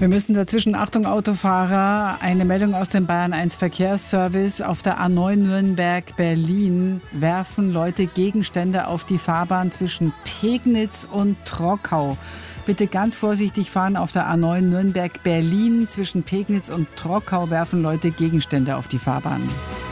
Wir müssen dazwischen, Achtung Autofahrer, eine Meldung aus dem Bayern 1 Verkehrsservice. Auf der A9 Nürnberg-Berlin werfen Leute Gegenstände auf die Fahrbahn zwischen Pegnitz und Trockau. Bitte ganz vorsichtig fahren auf der A9 Nürnberg-Berlin. Zwischen Pegnitz und Trockau werfen Leute Gegenstände auf die Fahrbahn.